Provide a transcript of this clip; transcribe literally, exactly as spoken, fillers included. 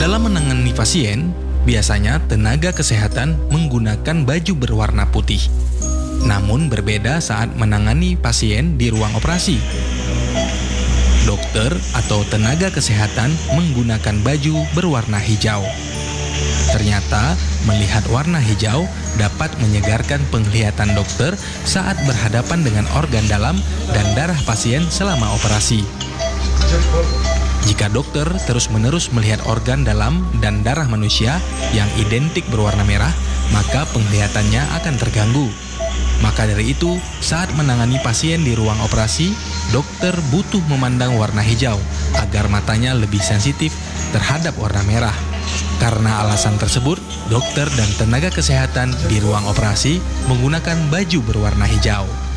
Dalam menangani pasien, biasanya tenaga kesehatan menggunakan baju berwarna putih. Namun berbeda saat menangani pasien di ruang operasi. Dokter atau tenaga kesehatan menggunakan baju berwarna hijau. Ternyata, melihat warna hijau dapat menyegarkan penglihatan dokter saat berhadapan dengan organ dalam dan darah pasien selama operasi. Jika dokter terus-menerus melihat organ dalam dan darah manusia yang identik berwarna merah, maka penglihatannya akan terganggu. Maka dari itu, saat menangani pasien di ruang operasi, dokter butuh memandang warna hijau agar matanya lebih sensitif terhadap warna merah. Karena alasan tersebut, dokter dan tenaga kesehatan di ruang operasi menggunakan baju berwarna hijau.